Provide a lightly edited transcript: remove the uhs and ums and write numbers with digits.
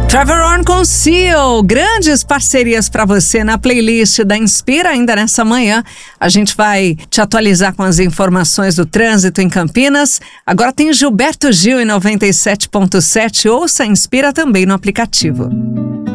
Trevor Horn com Seal, grandes parcerias para você na playlist da Inspira. Ainda nessa manhã a gente vai te atualizar com as informações do trânsito em Campinas. Agora tem Gilberto Gil em 97.7. Ouça a Inspira também no aplicativo.